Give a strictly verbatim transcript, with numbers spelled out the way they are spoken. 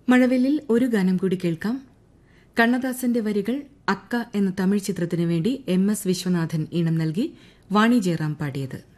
മഴവില്ലിൽ ഒരു ഗാനം കൂടി കേൾക്കാം. കണ്ണദാസന്റെ വരികൾ അക്ക എന്ന തമിഴ് ചിത്രത്തിനു വേണ്ടി എം എസ് വിശ്വനാഥൻ ഈണം നൽകി വാണി ജയറാം പാടിയത്.